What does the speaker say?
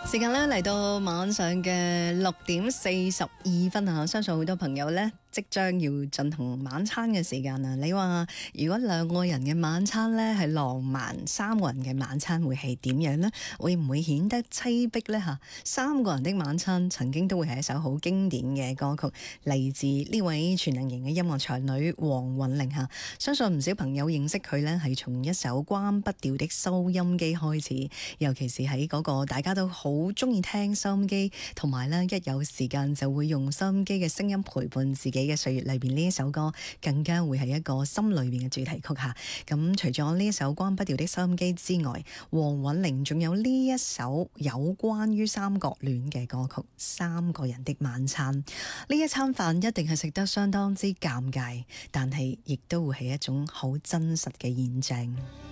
時間咧嚟到晚上嘅6:42啊，相信好多朋友咧即將要進行晚餐嘅時間啊！你話如果兩個人嘅晚餐咧係浪漫，三個人嘅晚餐會係點樣呢？會唔會顯得凄逼呢？三個人的晚餐曾經都會係一首好經典嘅歌曲，嚟自呢位全能型嘅音樂才女黃韻玲吓。相信唔少朋友認識佢呢係從一首關不掉的收音機開始，尤其是喺嗰個大家都好中意聽收音機，同埋呢一有時間就會用收音機嘅聲音陪伴自己嘅歲月裏邊，呢一首歌更加會係一個心裏面嘅主題曲吓。咁除咗呢一首關不掉的收音機之外，黃韻玲仲有呢一首有關於三角戀嘅歌曲《三個人的晚餐》。呢一餐飯一定係食得相當之尷尬，但係亦都會係一種好真實嘅現象。